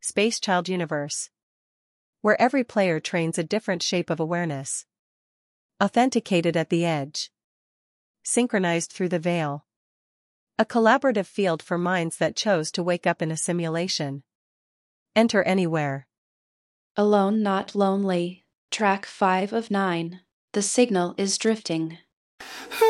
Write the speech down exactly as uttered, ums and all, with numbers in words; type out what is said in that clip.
Space Child Universe, where every player trains a different shape of awareness. Authenticated at the edge. Synchronized through the veil. A collaborative field for minds that chose to wake up in a simulation. Enter anywhere. Alone Not Lonely, track five of nine. The signal is drifting.